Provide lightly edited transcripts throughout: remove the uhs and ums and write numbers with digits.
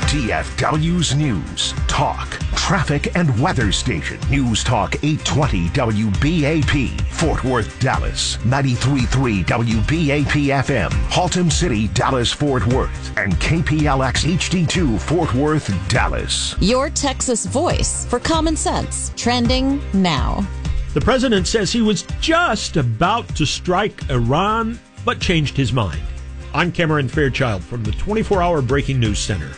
DFW's News, Talk, Traffic, and Weather Station. News Talk 820 WBAP, Fort Worth, Dallas. 93.3 WBAP FM, Haltom City, Dallas, Fort Worth. And KPLX HD2, Fort Worth, Dallas. Your Texas voice for common sense. Trending now. The president says he was just about to strike Iran, but changed his mind. I'm Cameron Fairchild from the 24-hour Breaking News Center.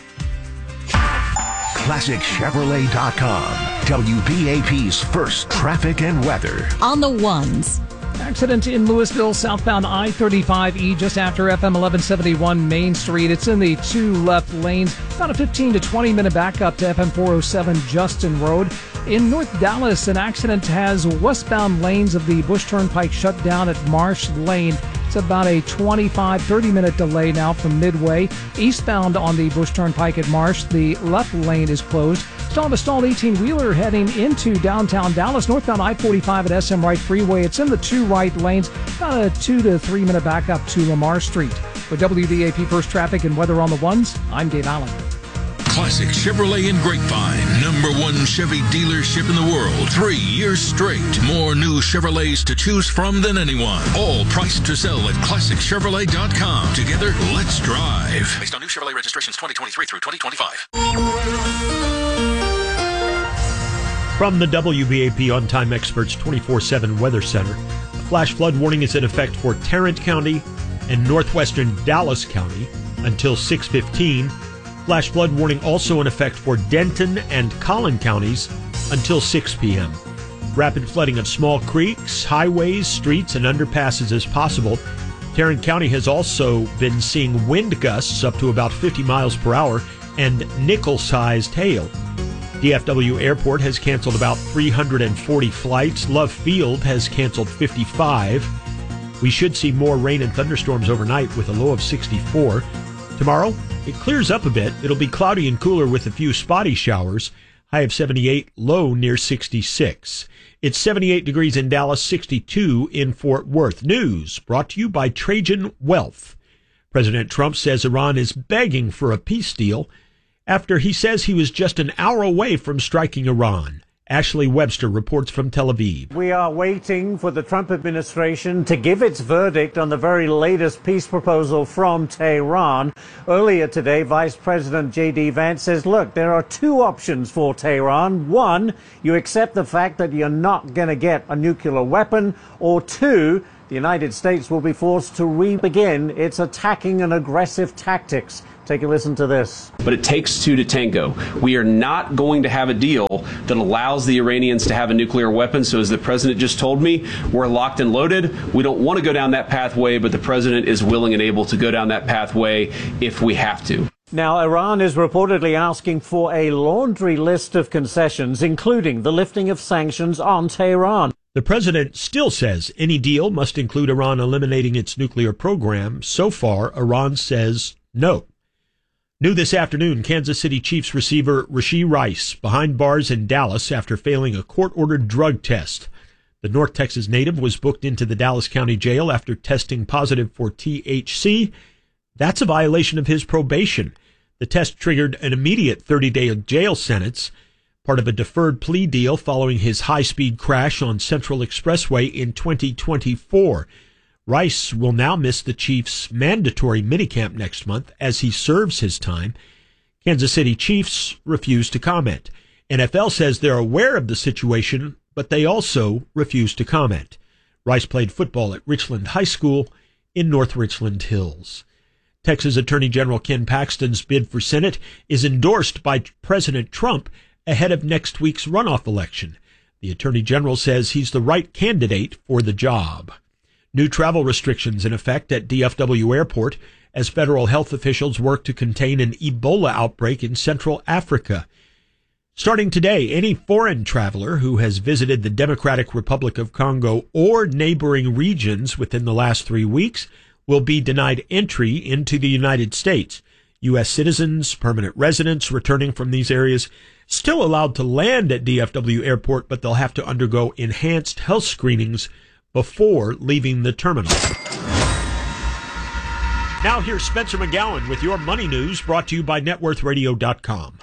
ClassicChevrolet.com, WBAP's first traffic and weather. On the ones. Accident in Louisville, southbound I-35E, just after FM 1171 Main Street. It's in the two left lanes. About a 15 to 20 minute backup to FM 407 Justin Road. In North Dallas, an accident has westbound lanes of the Bush Turnpike shut down at Marsh Lane. It's about a 25-30 minute delay now from Midway. Eastbound on the Bush Turnpike at Marsh, the left lane is closed. Still have a stalled 18-wheeler heading into downtown Dallas. Northbound I-45 at SM Wright Freeway. It's in the two right lanes. About a 2 to 3 minute backup to Lamar Street. With WBAP First Traffic and Weather on the Ones, I'm Dave Allen. Classic Chevrolet in Grapevine, #1 Chevy dealership in the world. 3 years straight. More new Chevrolets to choose from than anyone. All priced to sell at ClassicChevrolet.com. Together, let's drive. Based on new Chevrolet registrations 2023 through 2025. From the WBAP On Time Experts 24/7 Weather Center, a flash flood warning is in effect for Tarrant County and northwestern Dallas County until 6:15. Flash flood warning also in effect for Denton and Collin counties until 6 p.m. Rapid flooding of small creeks, highways, streets, and underpasses is possible. Tarrant County has also been seeing wind gusts up to about 50 miles per hour and nickel-sized hail. DFW Airport has canceled about 340 flights. Love Field has canceled 55. We should see more rain and thunderstorms overnight with a low of 64. Tomorrow, it clears up a bit. It'll be cloudy and cooler with a few spotty showers. High of 78, low near 66. It's 78 degrees in Dallas, 62 in Fort Worth. News brought to you by Trajan Wealth. President Trump says Iran is begging for a peace deal after he says he was just an hour away from striking Iran. Ashley Webster reports from Tel Aviv. We are waiting for the Trump administration to give its verdict on the very latest peace proposal from Tehran. Earlier today, Vice President J.D. Vance says, look, there are two options for Tehran. One, you accept the fact that you're not going to get a nuclear weapon. Or two, the United States will be forced to re-begin its attacking and aggressive tactics. Take a listen to this. But it takes two to tango. We are not going to have a deal that allows the Iranians to have a nuclear weapon. So as the president just told me, we're locked and loaded. We don't want to go down that pathway, but the president is willing and able to go down that pathway if we have to. Now, Iran is reportedly asking for a laundry list of concessions, including the lifting of sanctions on Tehran. The president still says any deal must include Iran eliminating its nuclear program. So far, Iran says no. New this afternoon, Kansas City Chiefs receiver Rashee Rice behind bars in Dallas after failing a court-ordered drug test. The North Texas native was booked into the Dallas County Jail after testing positive for THC. That's a violation of his probation. The test triggered an immediate 30-day jail sentence, part of a deferred plea deal following his high-speed crash on Central Expressway in 2024. Rice will now miss the Chiefs' mandatory minicamp next month as he serves his time. Kansas City Chiefs refuse to comment. NFL says they're aware of the situation, but they also refuse to comment. Rice played football at Richland High School in North Richland Hills. Texas Attorney General Ken Paxton's bid for Senate is endorsed by President Trump ahead of next week's runoff election. The Attorney General says he's the right candidate for the job. New travel restrictions in effect at DFW Airport as federal health officials work to contain an Ebola outbreak in Central Africa. Starting today, any foreign traveler who has visited the Democratic Republic of Congo or neighboring regions within the last 3 weeks will be denied entry into the United States. U.S. citizens, permanent residents returning from these areas still allowed to land at DFW Airport, but they'll have to undergo enhanced health screenings before leaving the terminal. Now here's Spencer McGowan with your money news, brought to you by NetWorthRadio.com.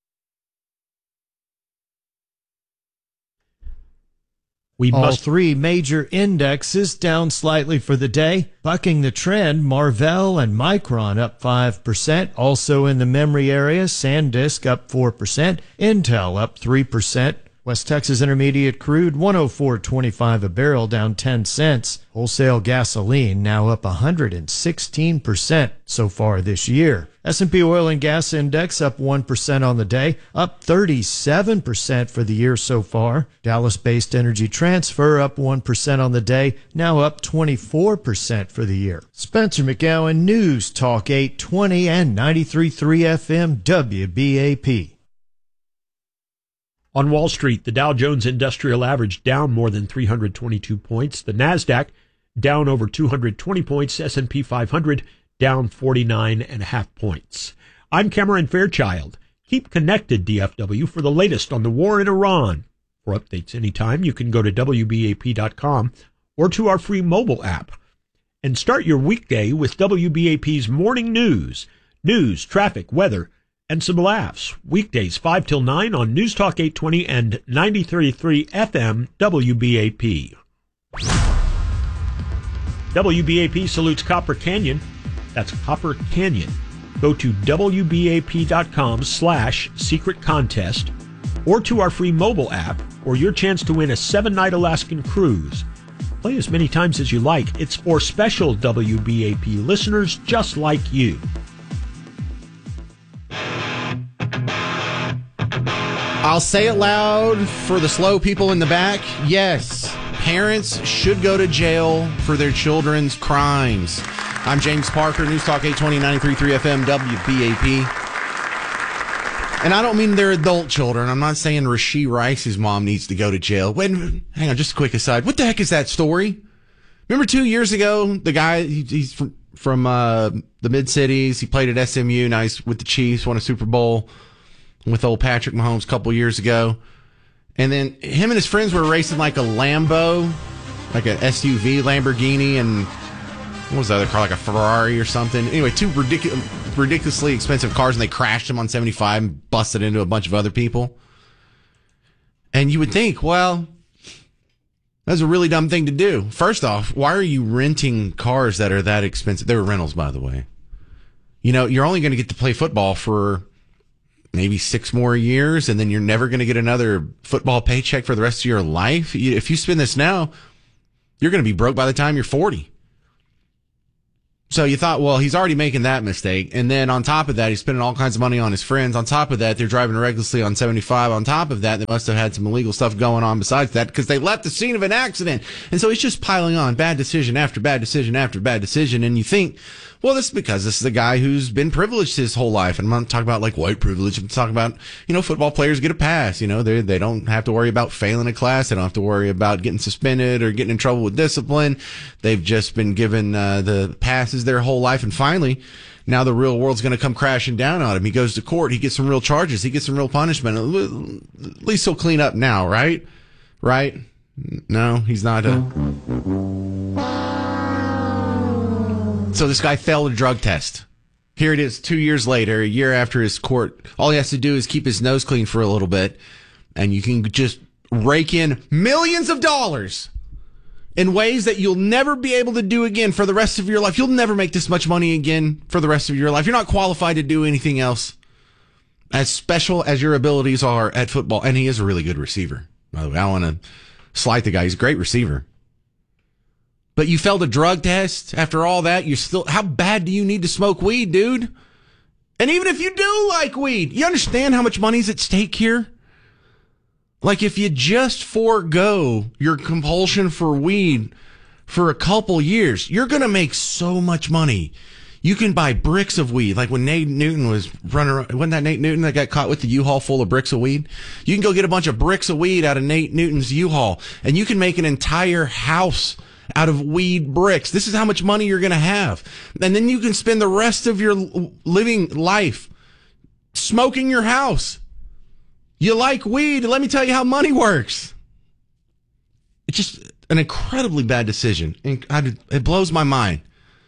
All three major indexes down slightly for the day. Bucking the trend, Marvell and Micron up 5%. Also in the memory area, SanDisk up 4%. Intel up 3%. West Texas Intermediate crude, 104.25 a barrel, down 10 cents. Wholesale gasoline now up 116% so far this year. S&P Oil and Gas Index up 1% on the day, up 37% for the year so far. Dallas-based Energy Transfer up 1% on the day, now up 24% for the year. Spencer McGowan, News Talk 820 and 93.3 FM WBAP. On Wall Street, the Dow Jones Industrial Average down more than 322 points. The Nasdaq down over 220 points. S&P 500 down 49.5 points. I'm Cameron Fairchild. Keep connected, DFW, for the latest on the war in Iran. For updates anytime, you can go to WBAP.com or to our free mobile app. And start your weekday with WBAP's morning news. News, traffic, weather, and some laughs. Weekdays 5 till 9 on News Talk 820 and 93.3 FM WBAP. WBAP salutes Copper Canyon. That's Copper Canyon. Go to WBAP.com/secret contest or to our free mobile app for your chance to win a 7-night Alaskan cruise. Play as many times as you like. It's for special WBAP listeners just like you. I'll say it loud for the slow people in the back. Yes, parents should go to jail for their children's crimes. I'm James Parker, News Talk 820, 93.3 FM, WBAP. And I don't mean they're adult children. I'm not saying Rashee Rice's mom needs to go to jail. Wait, hang on, just a quick aside. What the heck is that story? Remember 2 years ago, the guy, he's from the Mid-Cities. He played at SMU. Now he's with the Chiefs, won a Super Bowl with old Patrick Mahomes a couple years ago. And then him and his friends were racing like a Lambo, like an SUV Lamborghini, and what was the other car, like a Ferrari or something? Anyway, two ridiculously expensive cars, and they crashed them on 75 and busted into a bunch of other people. And you would think, well, that's a really dumb thing to do. First off, why are you renting cars that are that expensive? They were rentals, by the way. You know, you're only going to get to play football for maybe 6 more years, and then you're never going to get another football paycheck for the rest of your life. If you spend this now, you're going to be broke by the time you're 40. So you thought, well, he's already making that mistake. And then on top of that, he's spending all kinds of money on his friends. On top of that, they're driving recklessly on 75. On top of that, they must have had some illegal stuff going on besides that because they left the scene of an accident. And so he's just piling on bad decision after bad decision after bad decision. And you think, well, this is because this is a guy who's been privileged his whole life. And I'm not talking about like white privilege. I'm talking about, football players get a pass. They don't have to worry about failing a class. They don't have to worry about getting suspended or getting in trouble with discipline. They've just been given the passes their whole life. And finally, now the real world's going to come crashing down on him. He goes to court. He gets some real charges. He gets some real punishment. At least he'll clean up now, right? Right? No, he's not. So this guy failed a drug test. Here it is 2 years later, a year after his court. All he has to do is keep his nose clean for a little bit, and you can just rake in millions of dollars in ways that you'll never be able to do again for the rest of your life. You'll never make this much money again for the rest of your life. You're not qualified to do anything else. As special as your abilities are at football, and he is a really good receiver, by the way. I don't want to slight the guy. He's a great receiver. But you failed a drug test. After all that, how bad do you need to smoke weed, dude? And even if you do like weed, you understand how much money's at stake here? Like if you just forego your compulsion for weed for a couple years, you're going to make so much money. You can buy bricks of weed. Like when Nate Newton was running around, wasn't that Nate Newton that got caught with the U-Haul full of bricks of weed? You can go get a bunch of bricks of weed out of Nate Newton's U-Haul, and you can make an entire house out of weed bricks. This is how much money you're going to have. And then you can spend the rest of your living life smoking your house. You like weed? Let me tell you how money works. It's just an incredibly bad decision. It blows my mind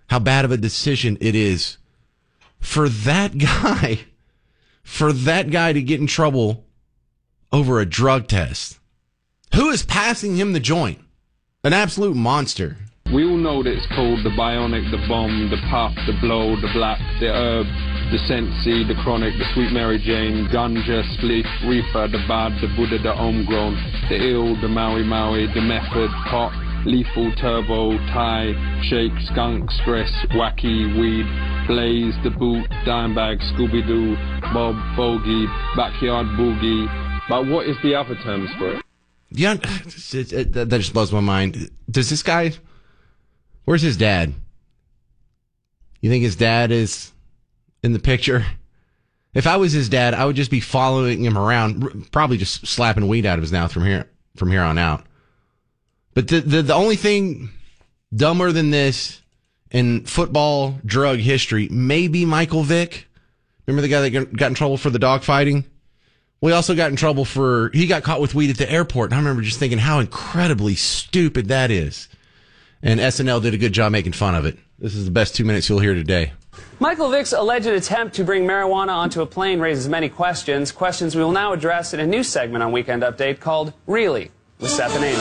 how bad of a decision it is for that guy to get in trouble over a drug test. Who is passing him the joint? An absolute monster. We all know that it's called the bionic, the bomb, the puff, the blow, the black, the herb, the sensi, the chronic, the sweet Mary Jane, ganja, spliff, reefer, the bad, the Buddha, the homegrown, the ill, the Maui Maui, the method, pot, lethal, turbo, Thai, shake, skunk, stress, wacky, weed, blaze, the boot, dime bag, Scooby-Doo, Bob, bogey, backyard boogie. But what is the other terms for it? Yeah, that just blows my mind. Does this guy... Where's his dad? You think his dad is in the picture? If I was his dad, I would just be following him around, probably just slapping weed out of his mouth from here on out. But the only thing dumber than this in football drug history may be Michael Vick. Remember the guy that got in trouble for the dog fighting? We also got in trouble he got caught with weed at the airport. And I remember just thinking how incredibly stupid that is. And SNL did a good job making fun of it. This is the best 2 minutes you'll hear today. Michael Vick's alleged attempt to bring marijuana onto a plane raises many questions. Questions we will now address in a new segment on Weekend Update called Really with Seth and Amy.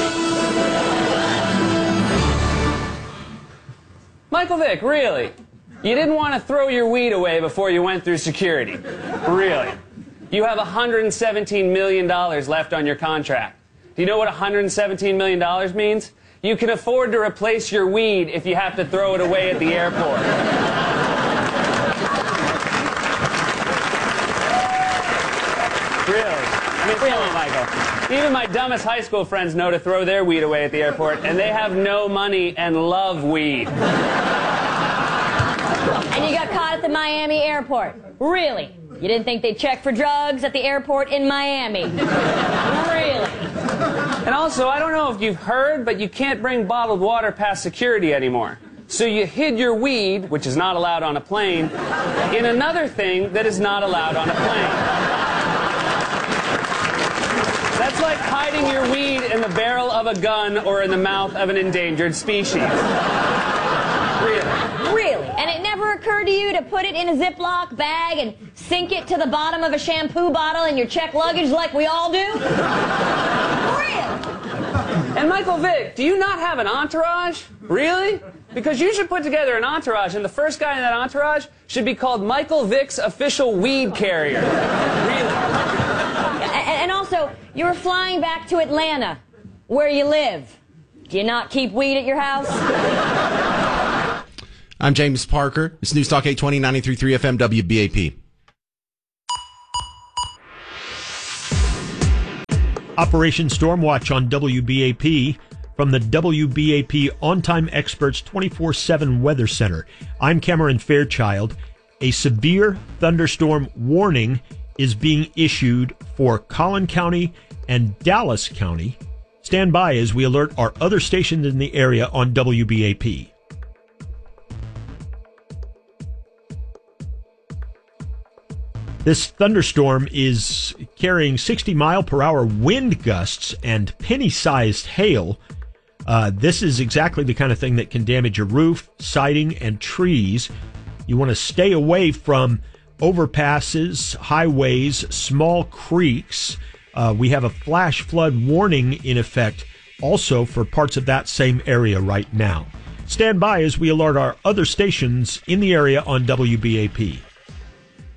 Michael Vick, really? You didn't want to throw your weed away before you went through security? Really? You have $117 million left on your contract. Do you know what $117 million means? You can afford to replace your weed if you have to throw it away at the airport. Really? I mean, really, Michael. Even my dumbest high school friends know to throw their weed away at the airport, and they have no money and love weed. And you got caught at the Miami airport. Really? You didn't think they'd check for drugs at the airport in Miami? Really? And also, I don't know if you've heard, but you can't bring bottled water past security anymore. So you hid your weed, which is not allowed on a plane, in another thing that is not allowed on a plane. That's like hiding your weed in the barrel of a gun or in the mouth of an endangered species. Really? And it never occurred to you to put it in a Ziploc bag and sink it to the bottom of a shampoo bottle in your checked luggage like we all do? And Michael Vick, do you not have an entourage? Really? Because you should put together an entourage, and the first guy in that entourage should be called Michael Vick's official weed carrier. Really? And also, you were flying back to Atlanta, where you live. Do you not keep weed at your house? I'm James Parker. It's News Talk 820, 93.3 FM, WBAP. Operation Stormwatch on WBAP from the WBAP On-Time Experts 24/7 Weather Center. I'm Cameron Fairchild. A severe thunderstorm warning is being issued for Collin County and Dallas County. Stand by as we alert our other stations in the area on WBAP. This thunderstorm is carrying 60-mile-per-hour wind gusts and penny-sized hail. This is exactly the kind of thing that can damage your roof, siding, and trees. You want to stay away from overpasses, highways, small creeks. We have a flash flood warning in effect also for parts of that same area right now. Stand by as we alert our other stations in the area on WBAP.